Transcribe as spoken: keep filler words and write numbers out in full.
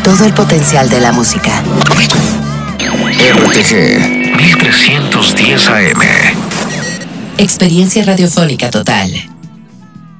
todo el potencial de la música. R T G mil trescientos diez A M. Experiencia radiofónica total.